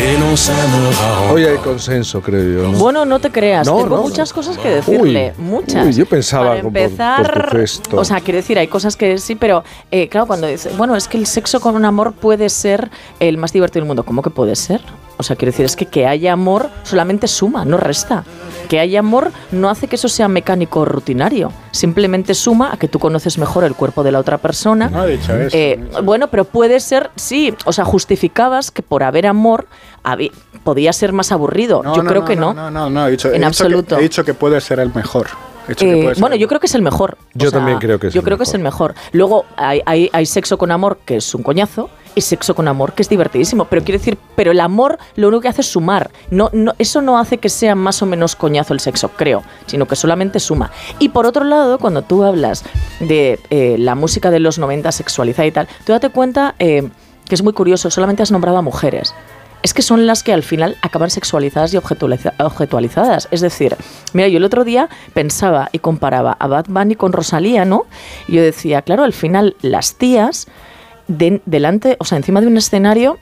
et l'on s'aimera encore. Hoy hay consenso, creo yo, ¿no? Bueno, no te creas, No, tengo no, muchas cosas que decirle, muchas. Uy, yo pensaba Para empezar, por tu gesto. o sea, quiero decir, hay cosas que sí, pero claro, cuando dices, bueno, es que el sexo con un amor puede ser el más divertido del mundo. ¿Cómo que puede ser? O sea, quiero decir, es que haya amor solamente suma, no resta. Que haya amor no hace que eso sea mecánico o rutinario. Simplemente suma a que tú conoces mejor el cuerpo de la otra persona. No he dicho eso. Bueno, pero puede ser, sí, o sea, justificabas que por haber amor podía ser más aburrido. Yo creo que no. No, he dicho, En absoluto. He dicho que puede ser el mejor. Bueno, yo creo que es el mejor. Yo también creo que es el Yo creo que es el mejor. Luego hay sexo con amor, que es un coñazo, y sexo con amor, que es divertidísimo. Pero quiero decir, pero el amor lo único que hace es sumar. Eso no hace que sea más o menos coñazo el sexo, creo, sino que solamente suma. Y por otro lado, cuando tú hablas de la música de los 90 sexualizada y tal, tú date cuenta que es muy curioso, solamente has nombrado a mujeres. Es que son las que al final acaban sexualizadas y objetualizadas. Es decir, mira, yo el otro día pensaba y comparaba a Bad Bunny con Rosalía, ¿no? Y yo decía, claro, al final las tías delante, o sea, encima de un escenario,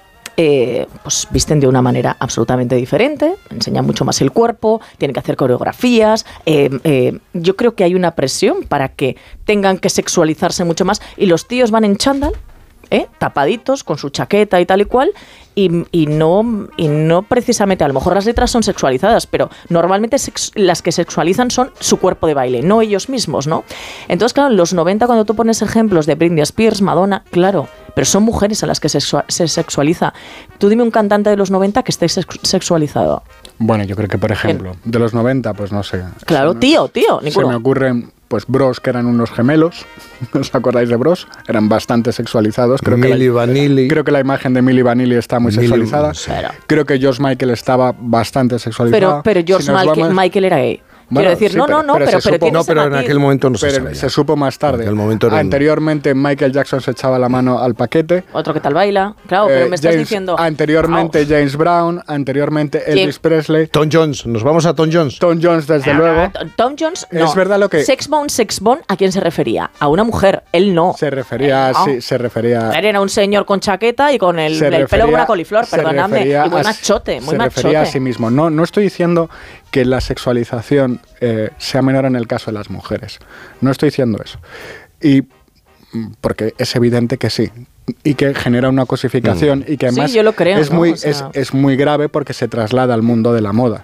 pues visten de una manera absolutamente diferente, enseñan mucho más el cuerpo, tienen que hacer coreografías. Yo creo que hay una presión para que tengan que sexualizarse mucho más, y los tíos van en chándal, tapaditos, con su chaqueta y tal y cual, y no precisamente, a lo mejor las letras son sexualizadas, pero normalmente las que sexualizan son su cuerpo de baile, no ellos mismos, ¿no? Entonces, claro, en los 90, cuando tú pones ejemplos de Britney Spears, Madonna, claro, pero son mujeres a las que se sexualiza. Tú dime un cantante de los 90 que esté sexualizado. Bueno, yo creo que, por ejemplo, de los 90, pues no sé. Claro, tío, ninguno. Se me ocurren, pues, Bros, que eran unos gemelos. ¿Os acordáis de Bros? Eran bastante sexualizados. Milli Vanilli. Creo que la imagen de Milli Vanilli está muy sexualizada. Creo que George Michael estaba bastante sexualizado. Pero George Michael era gay. Bueno, quiero decir, sí, pero en aquel momento no se sabía. Se supo más tarde. En aquel momento anteriormente Michael Jackson se echaba la mano al paquete. Otro que tal baila. Claro, pero me estás diciendo... Anteriormente James Brown, anteriormente Elvis Presley. Tom Jones, nos vamos a Tom Jones. Tom Jones, desde luego. Tom Jones, no. Es verdad lo que... Sex Bone, ¿a quién se refería? A una mujer, él no. Se refería. Él era un señor con chaqueta y con el pelo como una coliflor, perdóname. Y muy machote, muy machote. Se refería a sí mismo. No estoy diciendo que la sexualización sea menor en el caso de las mujeres. No estoy diciendo eso. Y porque es evidente que sí. Y que genera una cosificación y que además sí, yo lo creo, es muy grave porque se traslada al mundo de la moda.